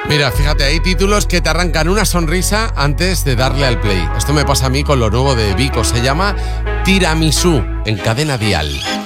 Mira, fíjate, hay títulos que te arrancan una sonrisa antes de darle al play. Esto me pasa a mí con lo nuevo de Vico, se llama Tiramisú, en Cadena Dial.